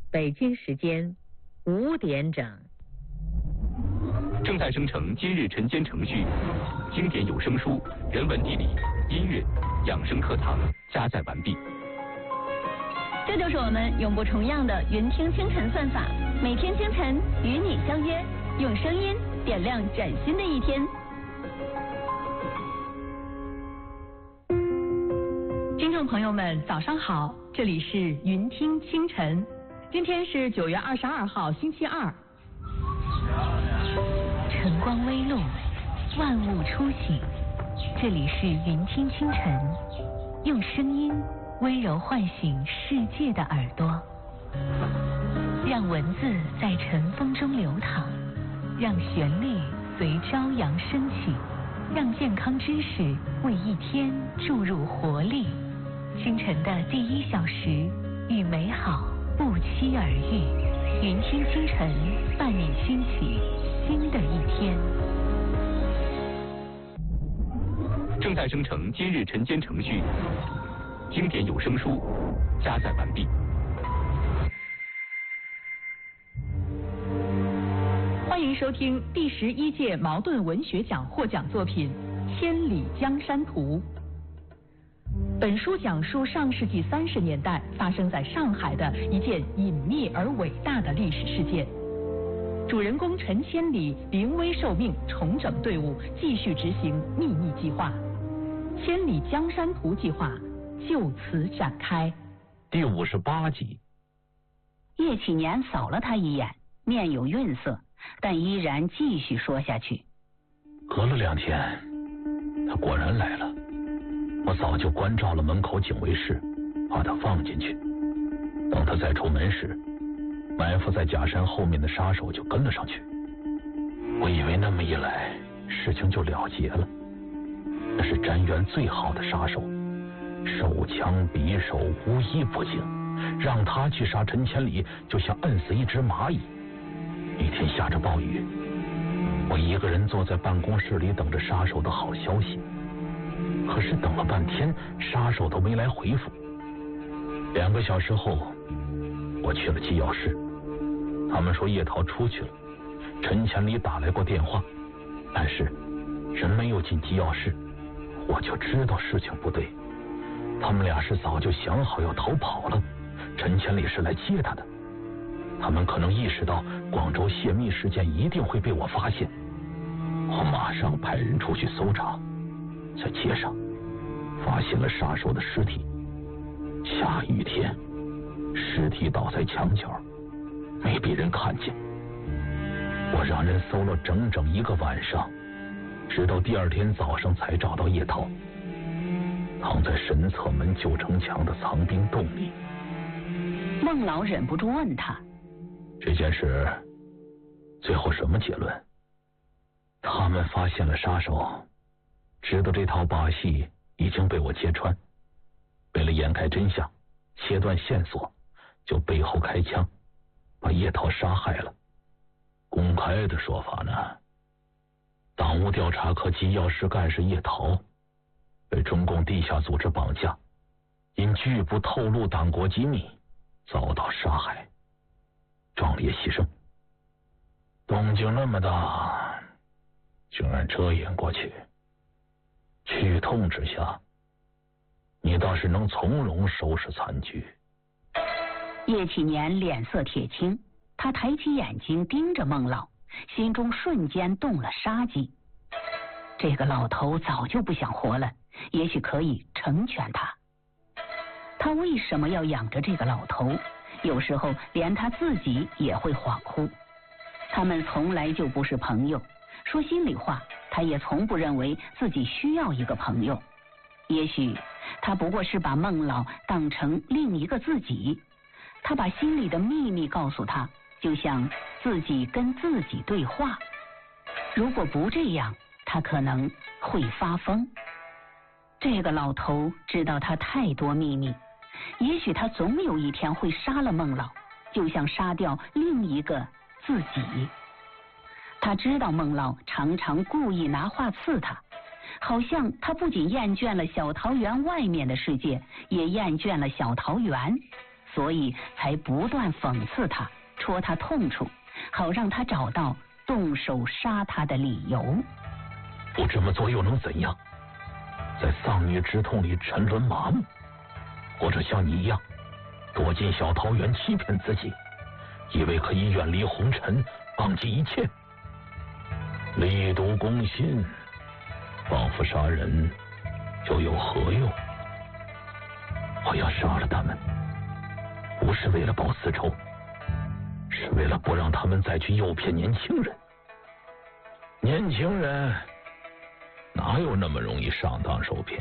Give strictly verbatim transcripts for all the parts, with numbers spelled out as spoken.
北京时间五点整。 正在生成今日晨间程序，经典有声书、人文地理、音乐、养生课堂加载完毕。 这就是我们永不重样的云听清晨算法，每天清晨与你相约，用声音点亮崭新的一天。 听众朋友们，早上好，这里是云听清晨，今天是九月二十二号，星期二。 晨光微露，万物初醒，这里是云听清晨，用声音温柔唤醒世界的耳朵，让文字在晨风中流淌，让旋律随朝阳升起，让健康知识为一天注入活力。清晨的第一小时，与美好不期而遇。云听清晨，伴你兴起新的一天。 正在生成今日晨间程序，经典有声书加载完毕。 欢迎收听第十一届茅盾文学奖获奖作品《千里江山图》。本书讲述上世纪三十年代发生在上海的一件隐秘而伟大的历史事件。主人公陈千里临危受命，重整队伍，继续执行秘密计划。千里江山图计划就此展开。 第五十八集。 叶启年扫了他一眼，面有愠色，但依然继续说下去。 隔了两天，他果然来了。我早就关照了门口警卫室，把他放进去。等他再出门时，埋伏在假山后面的杀手就跟了上去。我以为那么一来，事情就了结了。那是詹元最好的杀手，手枪匕首无一不精，让他去杀陈千里，就像摁死一只蚂蚁。那天下着暴雨，我一个人坐在办公室里等着杀手的好消息。可是等了半天，杀手都没来回复。两个小时后，我去了机要室，他们说叶桃出去了。陈千里打来过电话，但是人没有进机要室，我就知道事情不对。他们俩是早就想好要逃跑了，陈千里是来接他的。他们可能意识到广州泄密事件一定会被我发现，我马上派人出去搜查。在街上发现了杀手的尸体，下雨天，尸体倒在墙角，没被人看见。我让人搜了整整一个晚上，直到第二天早上才找到叶桃，躺在神策门旧城墙的藏兵洞里。 孟老忍不住问他： 这件事最后什么结论？他们发现了杀手，知道这套把戏已经被我揭穿，为了掩盖真相，切断线索，就背后开枪，把叶桃杀害了。公开的说法呢，党务调查科机要室干事叶桃被中共地下组织绑架，因拒不透露党国机密，遭到杀害，壮烈牺牲。动静那么大，竟然遮掩过去。剧痛之下，你倒是能从容收拾残局。 叶启年脸色铁青，他抬起眼睛盯着孟老，心中瞬间动了杀机。这个老头早就不想活了，也许可以成全他。他为什么要养着这个老头？有时候连他自己也会恍惚。他们从来就不是朋友，说心里话，他也从不认为自己需要一个朋友。也许他不过是把孟老当成另一个自己，他把心里的秘密告诉他，就像自己跟自己对话。如果不这样，他可能会发疯。这个老头知道他太多秘密，也许他总有一天会杀了孟老，就像杀掉另一个自己。他知道孟老常常故意拿话刺他，好像他不仅厌倦了小桃园外面的世界，也厌倦了小桃园， 所以才不断讽刺他，戳他痛处，好让他找到动手杀他的理由。 不这么做又能怎样？在丧女之痛里沉沦麻木，或者像你一样躲进小桃园欺骗自己，以为可以远离红尘，忘记一切。力毒攻心，报复杀人又有何用？我要杀了他们，不是为了报私仇，是为了不让他们再去诱骗年轻人。年轻人哪有那么容易上当受骗？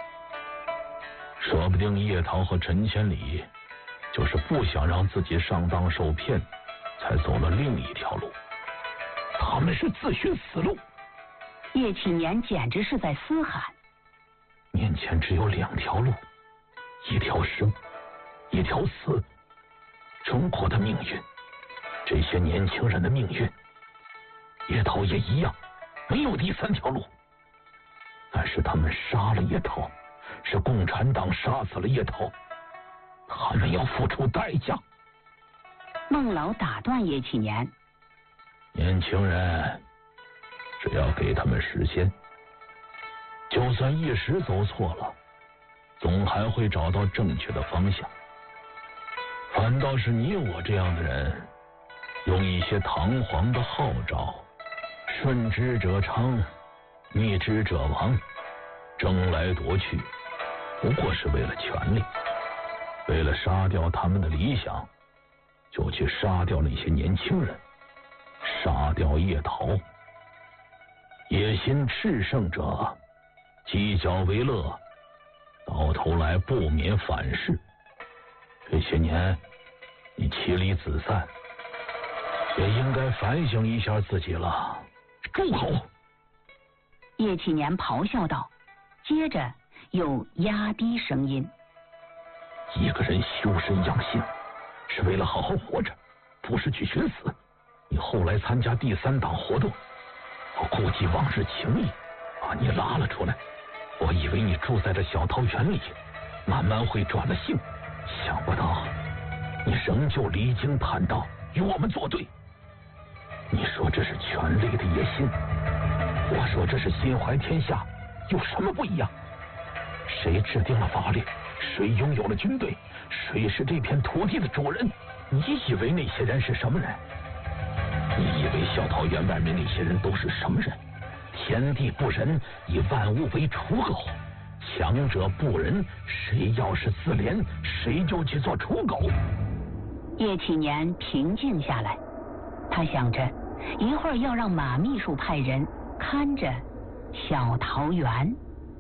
说不定叶桃和陈千里就是不想让自己上当受骗，才走了另一条路。他们是自寻死路。 叶启年简直是在嘶喊。 面前只有两条路，一条生，一条死。中国的命运，这些年轻人的命运，叶桃也一样，没有第三条路。但是他们杀了叶桃，是共产党杀死了叶桃，他们要付出代价。 孟老打断叶启年： 年轻人，只要给他们时间，就算一时走错了，总还会找到正确的方向。反倒是你我这样的人，用一些堂皇的号召，顺之者昌，逆之者亡，争来夺去，不过是为了权力，为了杀掉他们的理想，就去杀掉那些年轻人，杀掉叶桃。野心炽盛者鸡脚为乐，到头来不免反噬。这些年你妻离子散，也应该反省一下自己了。住口！ 叶启年咆哮道，接着又压低声音： 一个人修身养性，是为了好好活着，不是去寻死。你后来参加第三党活动，我顾及往日情谊，把你拉了出来。我以为你住在这小桃园里，慢慢会转了性，想不到你仍旧离经叛道，与我们作对。你说这是权力的野心，我说这是心怀天下，有什么不一样？谁制定了法律？谁拥有了军队？谁是这片土地的主人？你以为那些人是什么人？你以为小桃园外面那些人都是什么人？天地不仁，以万物为刍狗，强者不仁，谁要是自怜，谁就去做刍狗。 叶启年平静下来，他想着一会儿要让马秘书派人看着小桃园。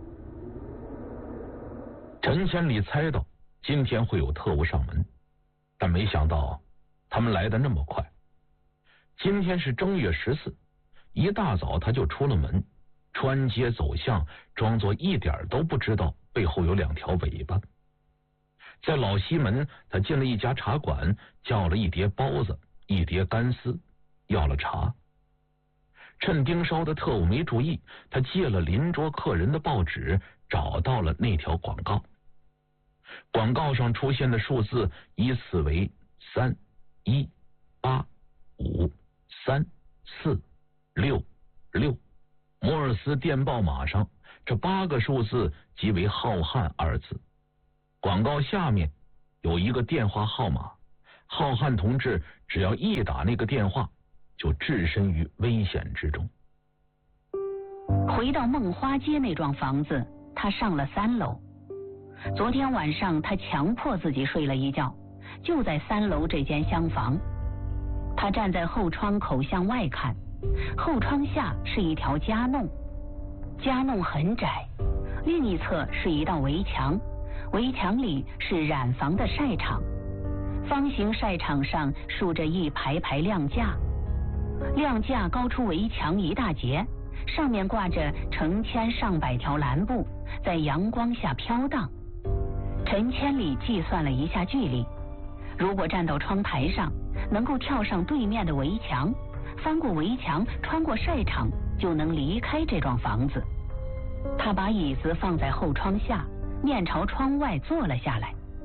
陈千里猜到今天会有特务上门，但没想到他们来得那么快。今天是正月十四，一大早他就出了门，穿街走巷，装作一点都不知道背后有两条尾巴。在老西门，他进了一家茶馆，叫了一碟包子，一碟干丝，要了茶。趁盯梢的特务没注意，他借了邻桌客人的报纸，找到了那条广告。广告上出现的数字依次为三、一、八、五、三、四、六、六。摩尔斯电报码上这八个数字即为浩瀚二字。广告下面有一个电话号码，浩瀚同志只要一打那个电话，就置身于危险之中。 回到梦花街那幢房子，他上了三楼。昨天晚上他强迫自己睡了一觉，就在三楼这间厢房。他站在后窗口向外看，后窗下是一条夹弄，夹弄很窄，另一侧是一道围墙，围墙里是染房的晒场，方形晒场上竖着一排排亮架，亮架高出围墙一大截，上面挂着成千上百条蓝布，在阳光下飘荡。陈千里计算了一下距离，如果站到窗台上，能够跳上对面的围墙，翻过围墙，穿过晒场，就能离开这幢房子。他把椅子放在后窗下，面朝窗外坐了下来。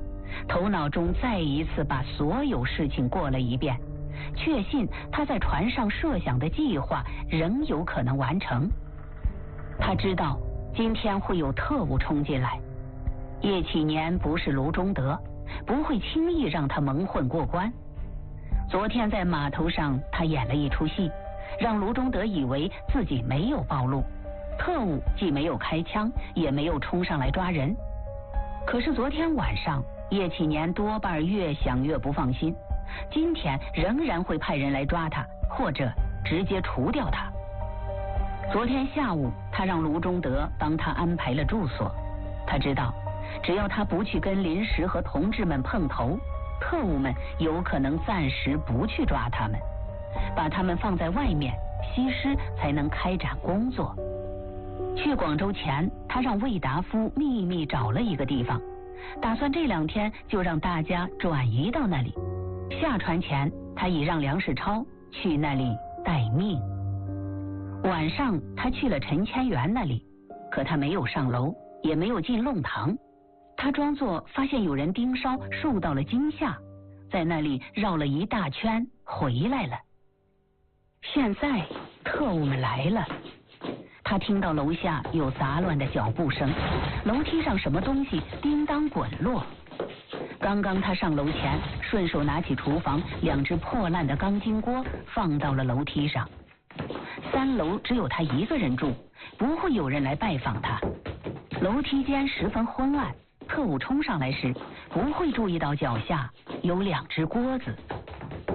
头脑中再一次把所有事情过了一遍，确信他在船上设想的计划仍有可能完成。他知道今天会有特务冲进来，叶启年不是卢中德，不会轻易让他蒙混过关。昨天在码头上，他演了一出戏，让卢中德以为自己没有暴露，特务既没有开枪，也没有冲上来抓人。可是昨天晚上，叶启年多半越想越不放心，今天仍然会派人来抓他，或者直接除掉他。昨天下午，他让卢中德帮他安排了住所。他知道，只要他不去跟临时和同志们碰头，特务们有可能暂时不去抓他们，把他们放在外面，西施才能开展工作。去广州前，他让魏达夫秘密找了一个地方，打算这两天就让大家转移到那里。下船前，他已让梁世超去那里待命。晚上，他去了陈千元那里，可他没有上楼，也没有进弄堂。他装作发现有人盯梢，受到了惊吓，在那里绕了一大圈回来了。现在特务们来了，他听到楼下有杂乱的脚步声，楼梯上什么东西叮当滚落。刚刚他上楼前，顺手拿起厨房两只破烂的钢筋锅放到了楼梯上。三楼只有他一个人住，不会有人来拜访他。楼梯间十分昏暗，特务冲上来时不会注意到脚下有两只锅子。